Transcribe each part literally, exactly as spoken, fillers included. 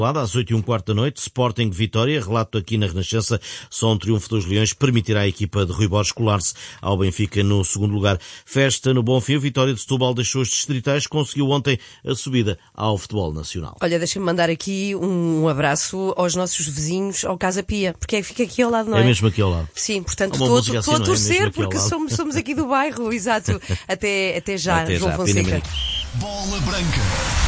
Às oito e um quarto da noite, Sporting Vitória, relato aqui na Renascença, só um triunfo dos Leões permitirá à equipa de Rui Borges colar-se ao Benfica no segundo lugar. Festa no Bonfim, Vitória de Setúbal deixou os distritais, conseguiu ontem a subida ao futebol nacional. Olha, deixa-me mandar aqui um abraço aos nossos vizinhos ao Casa Pia, porque fica aqui ao lado, não é? É mesmo aqui ao lado. Sim, portanto estou assim, a torcer, é? Porque somos, somos aqui do bairro, exato. Até, até já, até João já, Fonseca. Bola Branca.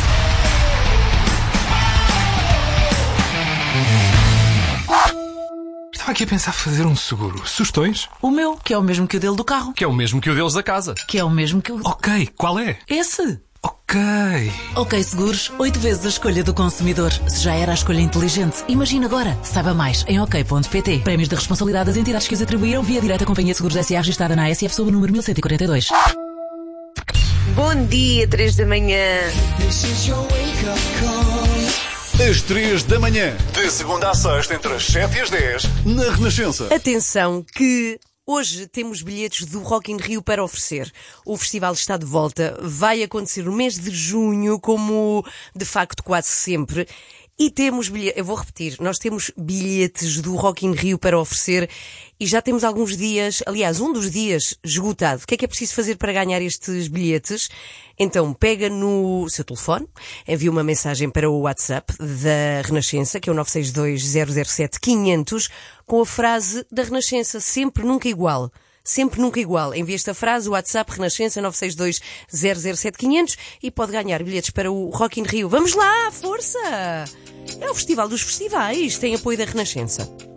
Estava aqui a pensar fazer um seguro. Sugestões? O meu, que é o mesmo que o dele do carro. Que é o mesmo que o deles da casa. Que é o mesmo que o... Ok, qual é? Esse. Ok. Ok Seguros, oito vezes a escolha do consumidor. Se já era a escolha inteligente, imagina agora. Saiba mais em ok ponto pt. Prémios de responsabilidade das entidades que os atribuíram via direta Companhia de Seguros S A registrada na A S F sob o número mil cento e quarenta e dois. Bom dia, três da manhã. Às três da manhã, de segunda à sexta, entre as sete e as dez, na Renascença. Atenção que hoje temos bilhetes do Rock in Rio para oferecer. O festival está de volta, vai acontecer no mês de junho, como de facto quase sempre. E temos bilhetes, eu vou repetir, nós temos bilhetes do Rock in Rio para oferecer e já temos alguns dias, aliás, um dos dias esgotado. O que é que é preciso fazer para ganhar estes bilhetes? Então, pega no seu telefone, envia uma mensagem para o WhatsApp da Renascença, que é o nove seis dois zero zero sete quinhentos, com a frase da Renascença, sempre, nunca igual. Sempre, nunca igual. Envia esta frase, o WhatsApp Renascença nove seis dois zero zero sete quinhentos e pode ganhar bilhetes para o Rock in Rio. Vamos lá, força! É o festival dos festivais, tem apoio da Renascença.